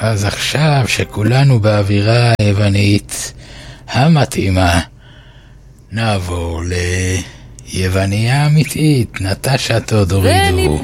אז עכשיו שכולנו באווירה היוונית המתאימה, נעבור ליווניה אמיתית. נטשה תודורידו.